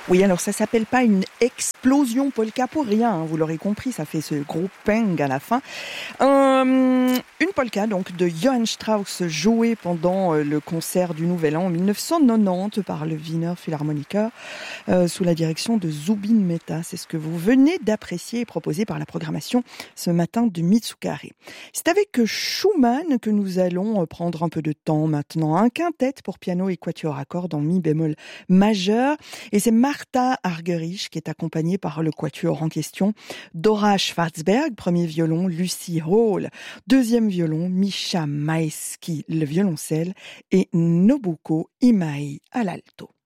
Oui, alors ça s'appelle pas une explosion polka pour rien, hein, vous l'aurez compris, ça fait ce gros ping à la fin. Une polka donc de Johann Strauss jouée pendant le concert du Nouvel An en 1990 par le Wiener Philharmoniker sous la direction de Zubin Mehta. C'est ce que vous venez d'apprécier et proposé par la programmation ce matin de Mitsukare. C'est avec Schumann que nous allons prendre un peu de temps maintenant. Un quintet pour piano et quatuor à cordes en mi bémol majeur. Et c'est Martha Argerich qui est accompagnée par le quatuor en question. Dora Schwarzberg, premier violon, Lucy Hall, deuxième violon, Misha Maeski, le violoncelle, et Nobuko Imai à l'alto.